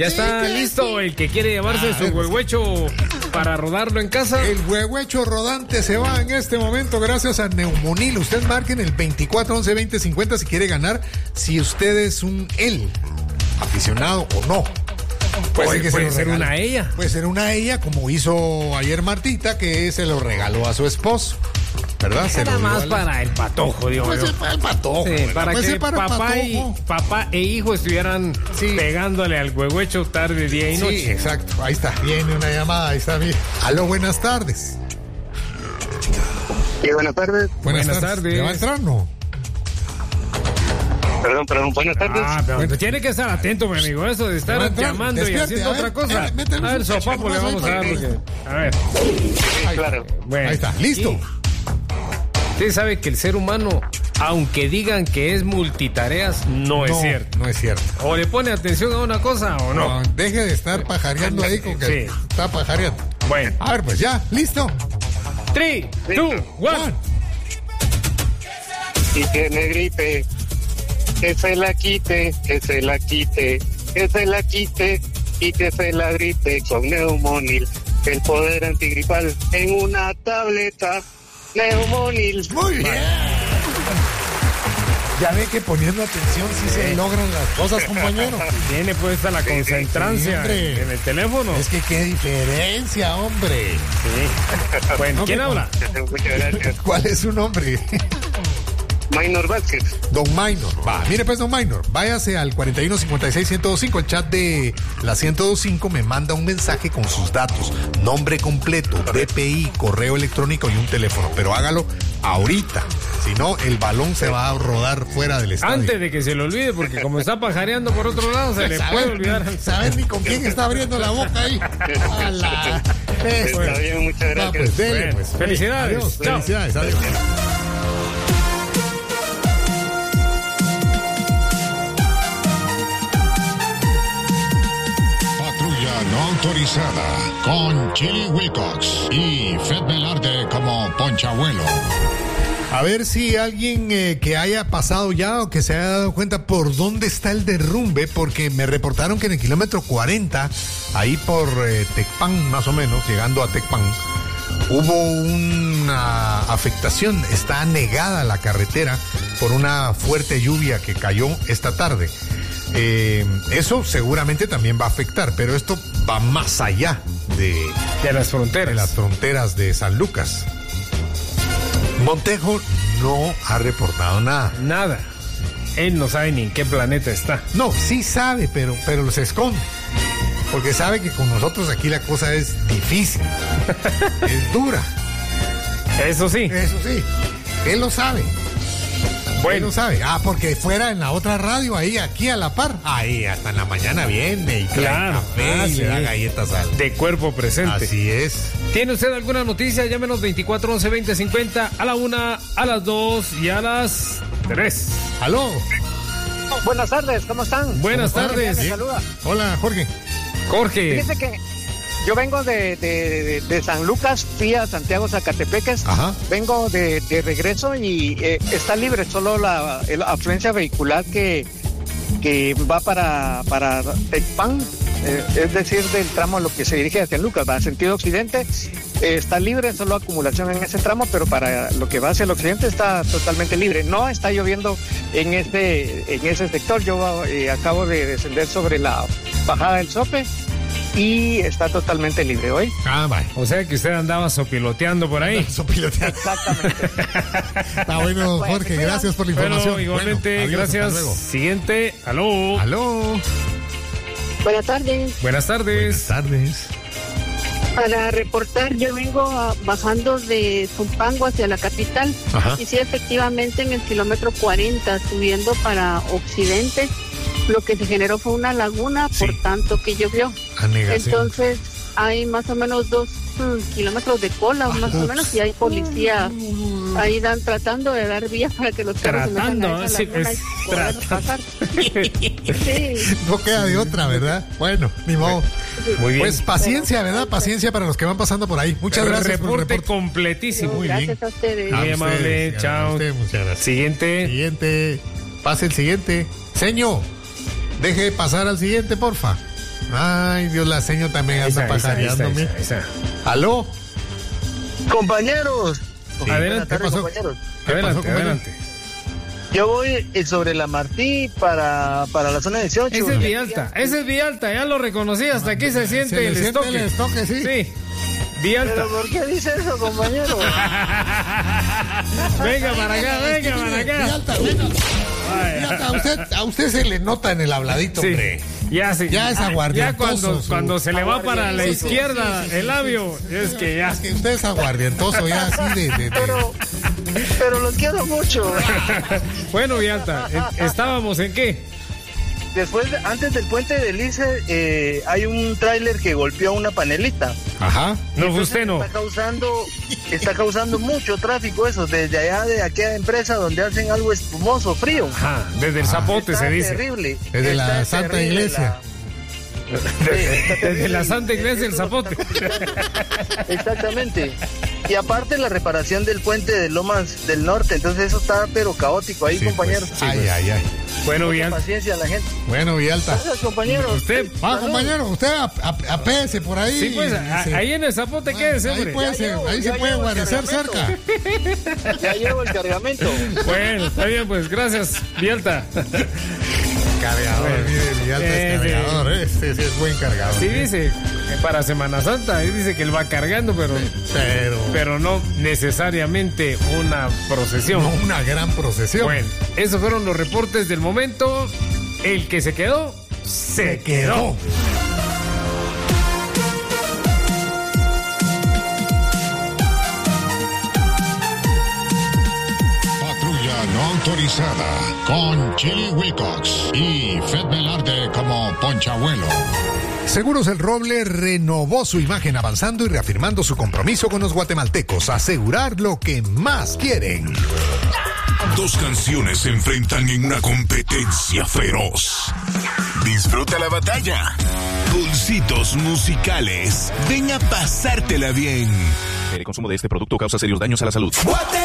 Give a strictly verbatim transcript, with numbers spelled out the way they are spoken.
Ya Sí, está que listo sí. el que quiere llevarse Ah, su huehuecho para rodarlo en casa. El huehuecho rodante se va en este momento gracias a Neumonil. Usted marque en el veinticuatro once veinte cincuenta si quiere ganar, si usted es un él, aficionado o no. Puede, ser que puede se lo ser regale. una ella. Puede ser una ella, como hizo ayer Martita, que se lo regaló a su esposo. ¿Verdad? Se Era lo dio más a la- para el patojo, digo Puede yo. ser para el patojo. Sí, ¿verdad? para Puede que ser para el papá, y, patojo. papá e hijo estuvieran Sí. pegándole al huehuecho tarde, día y noche. Sí, exacto. Ahí está. Viene una llamada. Ahí está. Mira. Aló, buenas tardes. Sí, buenas tardes. Buenas, Buenas tardes. tardes. ¿Le va a entrar, no? Perdón, perdón, buenas tardes. Ah, pero Bueno. tiene que estar atento, mi amigo. Eso de Va a estar entrar. llamando y Despierte, haciendo a ver, otra cosa. eh, métele A ver, un sopapo le cacho vamos a más dar ahí, porque... A ver. Sí, claro. Bueno. Ahí está. Listo. Y usted sabe que el ser humano, aunque digan que es multitareas, no, es cierto. No es cierto. O le pone atención a una cosa o no. No, deje de estar pajareando ahí con que Sí. está pajareando. Bueno. A ver, pues ya, listo. tres, dos, uno. Juan. Y tiene gripe, que se la quite, que se la quite, que se la quite y que se la grite con Neumonil. El poder antigripal en una tableta. Neumonil. Muy bien. Ya ve que poniendo atención sí se logran las cosas, compañero. Tiene puesta la concentrancia sí, hombre. en el teléfono. Es que qué diferencia, hombre. Sí. Bueno, ¿quién Ok, habla? Muchas gracias. ¿Cuál es su nombre? Minor Vázquez. Don Minor. Va, mire pues, Don Minor, váyase al cuarenta y uno cincuenta y seis ciento veinticinco. El chat de la ciento veinticinco me manda un mensaje con sus datos, nombre completo, D P I, correo electrónico y un teléfono. Pero hágalo ahorita. Si no, el balón se va a rodar fuera del estadio. Antes de que se le olvide, porque como está pajareando por otro lado, se le ¿Saben- puede olvidar. ¿Saben ni con quién está abriendo la boca ahí? ¡Hala! Eso. Está bien, muchas Va, gracias. pues, dele, Bueno, pues. felicidades. Adiós, Chao. felicidades, adiós. Patrulla no autorizada con Chili Wilcox y Fred Velarde como Ponchabuelo. A ver si alguien eh, que haya pasado ya o que se haya dado cuenta por dónde está el derrumbe, porque me reportaron que en el kilómetro cuarenta, ahí por eh, Tecpan, más o menos, llegando a Tecpan, hubo una afectación. Está anegada la carretera por una fuerte lluvia que cayó esta tarde. Eh, eso seguramente también va a afectar, pero esto va más allá de, De las de fronteras. las fronteras de San Lucas. Montejo no ha reportado nada. Nada. Él no sabe ni en qué planeta está. No, sí sabe, pero, pero se esconde. Porque sabe que con nosotros aquí la cosa es difícil. Es dura. Eso sí. Eso sí. Él lo sabe. Él Bueno, lo sabe. Ah, porque fuera en la otra radio, ahí, aquí a la par. Ahí, hasta en la mañana viene y trae Claro. café Ah, y sí. le da galletas al... de cuerpo presente. Así es. ¿Tiene usted alguna noticia? Llámenos veinticuatro once veinte cincuenta a la una, a las dos y a las tres. ¿Aló? Buenas tardes, ¿cómo están? Buenas ¿Cómo está? tardes. Me saluda. Hola, Jorge. Jorge. Fíjese que yo vengo de, de, de- de San Lucas, fui a Santiago Zacatepeques, Ajá. vengo de, de regreso y eh, está libre solo la, la afluencia vehicular que, que va para, para Tecpan, eh, es decir, del tramo a lo que se dirige hacia Lucas, va a sentido occidente, eh, está libre, solo acumulación en ese tramo, pero para lo que va hacia el occidente está totalmente libre. No está lloviendo en ese, en ese sector, yo eh, acabo de descender sobre la bajada del Sope y está totalmente libre hoy. Ah, vale. O sea que usted andaba sopiloteando por ahí. Sopiloteando. Exactamente. Está bueno, Jorge. Gracias por la información. Bueno, igualmente, Bueno, adiós, gracias. hasta luego. Siguiente, aló. Aló. Buenas tardes. Buenas tardes. Buenas tardes. Para reportar, yo vengo ah, bajando de Zumpango hacia la capital. Ajá. Y sí, efectivamente, en el kilómetro cuarenta, subiendo para occidente, lo que se generó fue una laguna, Sí. por tanto que llovió. Anegación. Entonces, hay más o menos dos mm, kilómetros de cola, más o menos, y hay policía. Ahí dan tratando de dar vías para que los carros se metan Tratando, a esa sí, laguna es y poder tratando. pasar. Sí. No queda de otra, ¿verdad? Bueno, ni modo. Muy bien. Pues paciencia, ¿verdad? Paciencia para los que van pasando por ahí. Muchas gracias por el reporte reporte. completísimo. Muy bien. Gracias a ustedes. A Muy ustedes, amable, a chao. usted, muchas gracias. Siguiente. Siguiente. Pase el siguiente. Señor, deje pasar al siguiente, porfa. Ay, Dios, la seño también anda pajareándome. ¿Aló? Compañeros. Sí. Adelante, ¿Qué pasó? compañeros. ¿Qué Adelante, pasó, adelante. Yo voy eh, sobre la Martí para, para la zona dieciocho. Ese es Villalta, ese es Villalta, ya lo reconocí, hasta aquí se siente Se el le siente estoque. el estoque, sí. Sí, Villalta. ¿Pero por qué dice eso, compañero? Venga para acá, venga para acá. Villalta, venga. Villalta, a usted, a usted se le nota en el habladito, Sí, hombre. ya sí. Ya es Ya aguardientoso. cuando, su- cuando se le va para la izquierda el labio, es que ya. Es que usted es aguardientoso ya así de... de, de- Pero, pero los quiero mucho. Bueno, Villalta, ¿en- ¿estábamos en qué? Después, de- antes del puente de Lice, eh, hay un tráiler que golpeó una panelita. Ajá. No, Entonces, usted no. Está causando, está causando mucho tráfico eso, desde allá de aquella empresa donde hacen algo espumoso, frío. Ajá, desde el zapote Está se dice. terrible. Desde Está la Santa terrible Iglesia. la- Sí, está Desde terrible. la Santa Iglesia del Zapote. Exactamente. Y aparte la reparación del puente de Lomas del Norte, entonces eso está pero caótico ahí, Sí, compañeros. pues. Ay, ay, ay. Bueno, Mucha Villalta. paciencia a la gente. Bueno, Villalta. Gracias, compañeros. Usted. Ah, Salud. compañero, usted ap- ap- apéese por ahí. Sí, pues, a- Sí. ahí en el Zapote quédese, Ahí hombre. puede, Ya ser- llevo, ahí ya se puede llevo el guarecer cerca. cargamento. Ya llevo el cargamento. Bueno, está bien, pues, gracias, Villalta. Cargador, mire, Villalta Sí, es sí. cargador, ¿eh? Este sí es buen cargador. Sí, ¿eh? dice que para Semana Santa, ahí dice que él va cargando, pero, Pero, pero no necesariamente una procesión. no una gran procesión. Bueno, esos fueron los reportes del momento. El que se quedó, se quedó. Patrulla no autorizada con Chili Wilcox y Fed Velarde como Ponchabuelo. Seguros El Roble renovó su imagen avanzando y reafirmando su compromiso con los guatemaltecos, asegurar lo que más quieren. Dos canciones se enfrentan en una competencia feroz. Disfruta la batalla. Golcitos musicales. Ven a pasártela bien. El consumo de este producto causa serios daños a la salud.